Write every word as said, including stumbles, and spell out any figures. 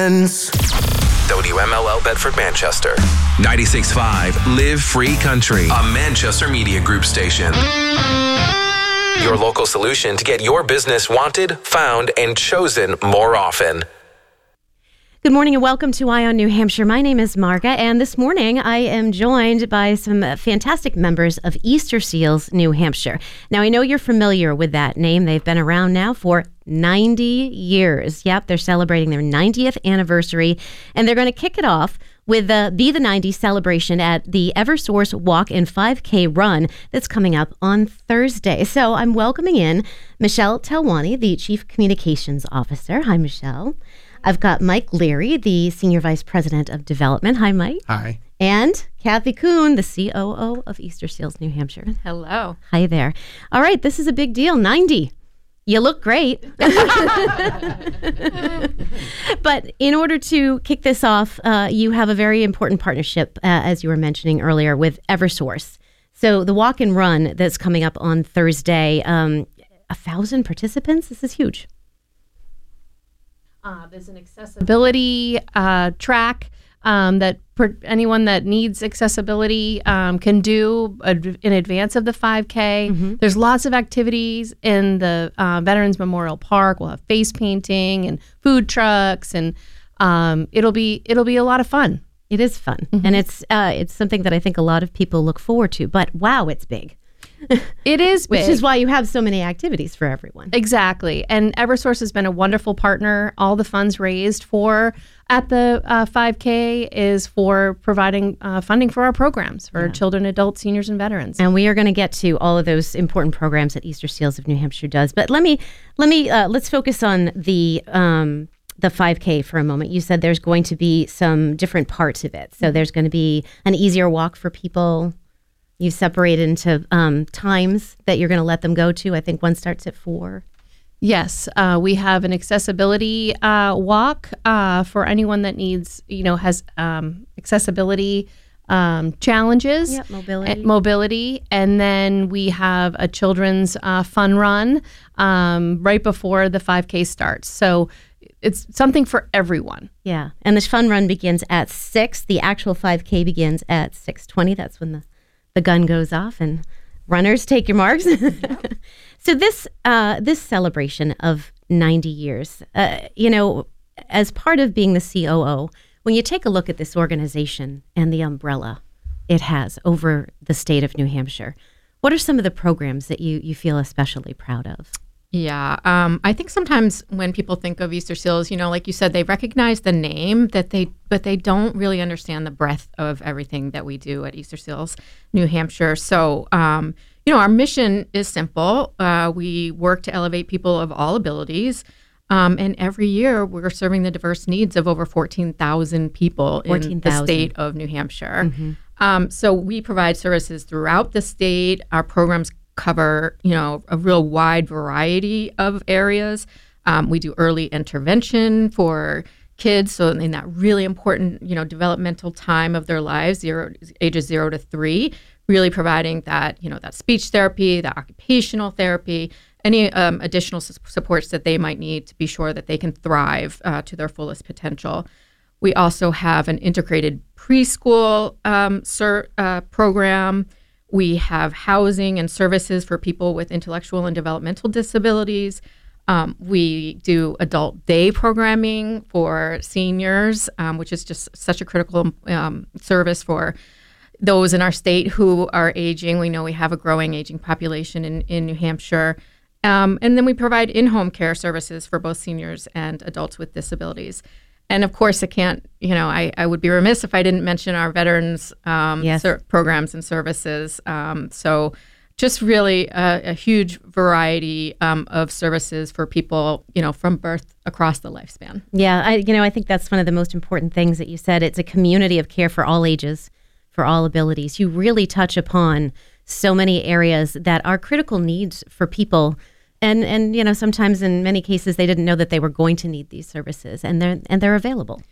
friends. W M L L Bedford, Manchester. ninety-six point five Live Free Country, a Manchester Media Group station. Your local solution to get your business wanted, found, and chosen more often. Good morning and welcome to Eye on New Hampshire. My name is Marga, and this morning I am joined by some fantastic members of Easter Seals New Hampshire. Now, I know you're familiar with that name. They've been around now for ninety years. Yep, they're celebrating their ninetieth anniversary, and they're going to kick it off with the Be the ninety celebration at the Eversource Walk and five K Run that's coming up on Thursday. So I'm welcoming in Michelle Talwani, the Chief Communications Officer. Hi, Michelle. I've got Mike Leary, the Senior Vice President of Development. Hi, Mike. Hi. And Kathy Kuhn, the C O O of Easter Seals New Hampshire. Hello. Hi there. All right, this is a big deal. ninety. You look great. But in order to kick this off, uh, you have a very important partnership, uh, as you were mentioning earlier, with Eversource. So the walk and run that's coming up on Thursday, um, a thousand participants. This is huge. Uh, there's an accessibility uh, track um, that per- anyone that needs accessibility um, can do ad- in advance of the five K. Mm-hmm. There's lots of activities in the uh, Veterans Memorial Park. We'll have face painting and food trucks, and um, it'll be it'll be a lot of fun. It is fun, mm-hmm. and it's uh, it's something that I think a lot of people look forward to. But wow, it's big. It is big. Which is why you have so many activities for everyone. Exactly. And Eversource has been a wonderful partner. All the funds raised for at the uh, five K is for providing uh, funding for our programs for yeah. children, adults, seniors, and veterans. And we are going to get to all of those important programs that Easter Seals of New Hampshire does. But let me let me uh, let's focus on the um, the five K for a moment. You said there's going to be some different parts of it. So there's going to be an easier walk for people. You've separated into um, times that you're going to let them go to. I think one starts at four. Yes, uh, we have an accessibility uh, walk uh, for anyone that needs, you know, has um, accessibility um, challenges. Yep, mobility. And mobility. And then we have a children's uh, fun run um, right before the five K starts. So it's something for everyone. Yeah, and this fun run begins at six. The actual five K begins at six twenty. That's when the The gun goes off and runners take your marks. So this uh, this celebration of ninety years, uh, you know, as part of being the C O O, when you take a look at this organization and the umbrella it has over the state of New Hampshire, what are some of the programs that you, you feel especially proud of? Yeah, um, I think sometimes when people think of Easter Seals, you know, like you said, they recognize the name, that they, but they don't really understand the breadth of everything that we do at Easter Seals New Hampshire. So, um, you know, our mission is simple. Uh, we work to elevate people of all abilities. Um, and every year we're serving the diverse needs of over fourteen thousand people fourteen in the thousand. state of New Hampshire. Mm-hmm. Um, so we provide services throughout the state. Our programs cover, you know, a real wide variety of areas. Um, we do early intervention for kids, so in that really important, you know, developmental time of their lives, zero ages zero to three, really providing that, you know, that speech therapy, that occupational therapy, any um, additional su- supports that they might need to be sure that they can thrive uh, to their fullest potential. We also have an integrated preschool um, ser- uh, program. We have housing and services for people with intellectual and developmental disabilities. Um, we do adult day programming for seniors, um, which is just such a critical um, service for those in our state who are aging. We know we have a growing aging population in, in New Hampshire. Um, and then we provide in-home care services for both seniors and adults with disabilities. And of course, I can't, you know, I, I would be remiss if I didn't mention our veterans um, yes. ser- programs and services. Um, so just really a, a huge variety um, of services for people, you know, from birth across the lifespan. Yeah, I, you know, I think that's one of the most important things that you said. It's a community of care for all ages, for all abilities. You really touch upon so many areas that are critical needs for people. And, and you know, sometimes in many cases, they didn't know that they were going to need these services, and they're and they're available.